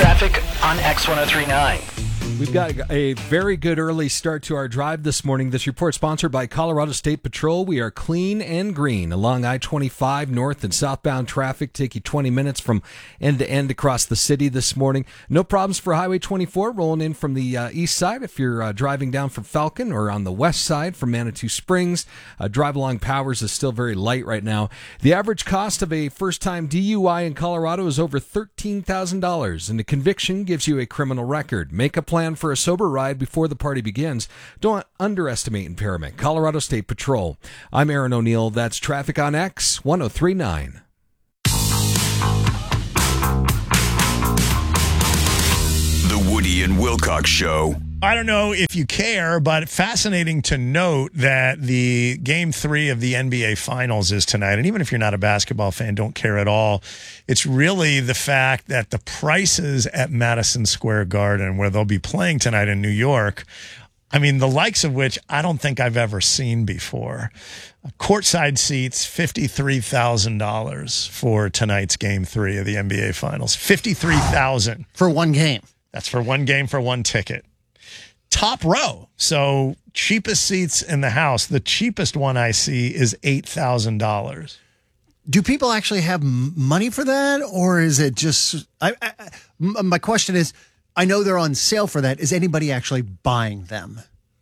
Traffic on X1039. We've got a very good early start to our drive this morning. This report sponsored by Colorado State Patrol. We are clean and green along I-25 north and southbound traffic. Take you 20 minutes from end to end across the city this morning. No problems for Highway 24 rolling in from the east side if you're driving down from Falcon, or on the west side from Manitou Springs. Drive along Powers is still very light right now. The average cost of a first-time DUI in Colorado is over $13,000, and the conviction gives you a criminal record. Make a plan for a sober ride before the party begins. Don't underestimate impairment. Colorado State Patrol. I'm Aaron O'Neill. That's Traffic on X 1039. The Woody and Wilcox Show. I don't know if you care, but fascinating to note that the Game 3 of the NBA Finals is tonight. And even if you're not a basketball fan, don't care at all. It's really the fact that the prices at Madison Square Garden, where they'll be playing tonight in New York, I mean, the likes of which I don't think I've ever seen before. Courtside seats, $53,000 for tonight's Game 3 of the NBA Finals. $53,000 for one game. That's for one game for one ticket. Top row. So cheapest seats in the house. The cheapest one I see is $8,000. Do people actually have money for that? Or is it just, my question is, I know they're on sale for that. Is anybody actually buying them?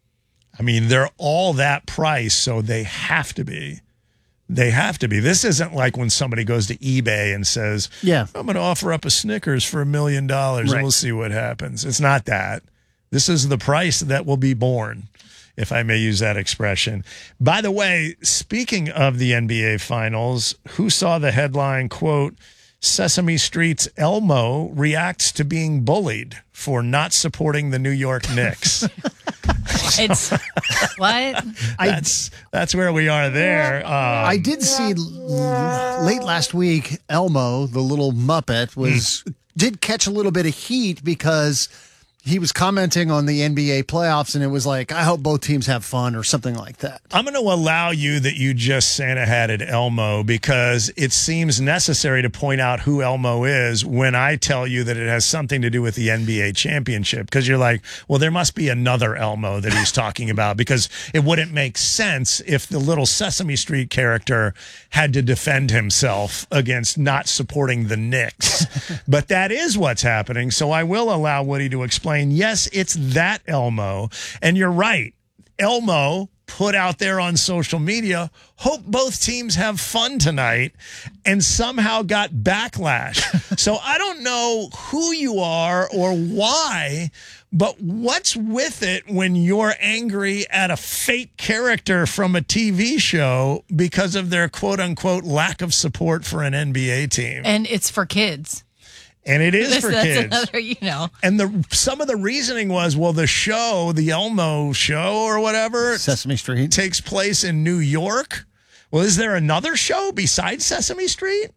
I mean, they're all that price, so they have to be. They have to be. This isn't like when somebody goes to eBay and says, "Yeah, I'm going to offer up a Snickers for $1 million and we'll see what happens." It's not that. This is the price that will be borne, if I may use that expression. By the way, speaking of the NBA Finals, who saw the headline, quote, Sesame Street's Elmo reacts to being bullied for not supporting the New York Knicks? It's what? That's where we are there. I did see late last week, Elmo, the little Muppet, did catch a little bit of heat because he was commenting on the NBA playoffs, and it was like, I hope both teams have fun or something like that. I'm going to allow you that you just Santa-hatted Elmo because it seems necessary to point out who Elmo is when I tell you that it has something to do with the NBA championship, because you're like, well, there must be another Elmo that he's talking about, because it wouldn't make sense if the little Sesame Street character had to defend himself against not supporting the Knicks. But that is what's happening, so I will allow Woody to explain. Yes, it's that Elmo. And you're right. Elmo put out there on social media, hope both teams have fun tonight, and somehow got backlash. So I don't know who you are or why, but what's with it when you're angry at a fake character from a TV show because of their quote-unquote lack of support for an NBA team? And it's for kids. And it is for kids. Another, And some of the reasoning was, well, the show, the Elmo show or whatever, Sesame Street, takes place in New York. Well, is there another show besides Sesame Street?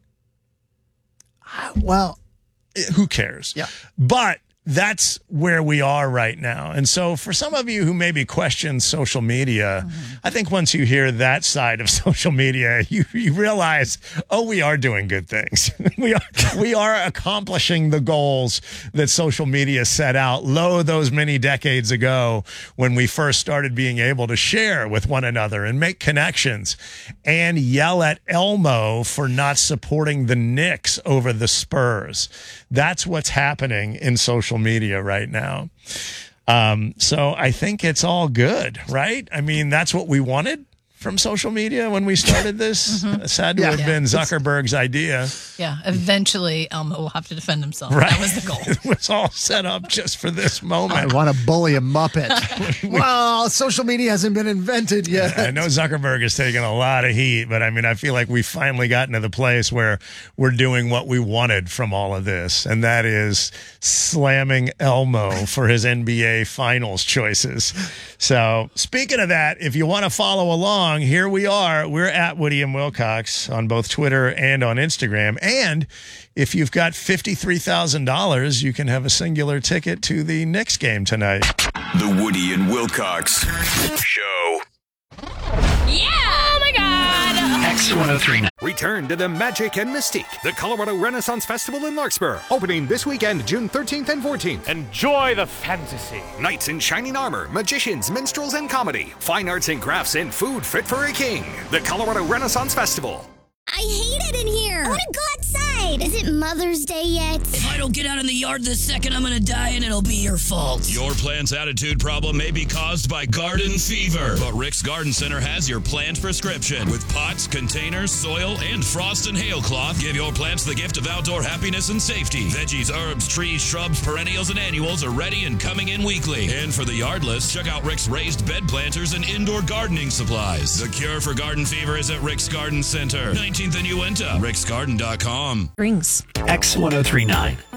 Well, who cares? Yeah. But that's where we are right now. And so for some of you who maybe question social media, I think once you hear that side of social media, you realize, oh, we are doing good things. we are accomplishing the goals that social media set out those many decades ago when we first started being able to share with one another and make connections and yell at Elmo for not supporting the Knicks over the Spurs. That's what's happening in social media right now. So I think it's all good, right? I mean, that's what we wanted from social media when we started this. It's had to have been Zuckerberg's idea. Yeah, eventually Elmo will have to defend himself. Right. That was the goal. It was all set up just for this moment. I want to bully a Muppet. Well, social media hasn't been invented yet. I know Zuckerberg has taken a lot of heat, but I mean, I feel like we've finally gotten to the place where we're doing what we wanted from all of this, and that is slamming Elmo for his NBA Finals choices. So speaking of that, if you want to follow along, here we are. We're at Woody and Wilcox on both Twitter and on Instagram. And if you've got $53,000, you can have a singular ticket to the Knicks game tonight. The Woody and Wilcox Show. Yeah! Oh, my God! X1039. Return to the magic and mystique. The Colorado Renaissance Festival in Larkspur. Opening this weekend, June 13th and 14th. Enjoy the fantasy. Knights in shining armor, magicians, minstrels, and comedy. Fine arts and crafts and food fit for a king. The Colorado Renaissance Festival. I hate it in here. I want to go outside. Is it Mother's Day yet? If I don't get out in the yard this second, I'm going to die and it'll be your fault. Your plant's attitude problem may be caused by garden fever, but Rick's Garden Center has your plant prescription. With pots, containers, soil, and frost and hail cloth, give your plants the gift of outdoor happiness and safety. Veggies, herbs, trees, shrubs, perennials, and annuals are ready and coming in weekly. And for the yardless, check out Rick's raised bed planters and indoor gardening supplies. The cure for garden fever is at Rick's Garden Center, 19th and Uinta, ricksgarden.com. Rings. X1039.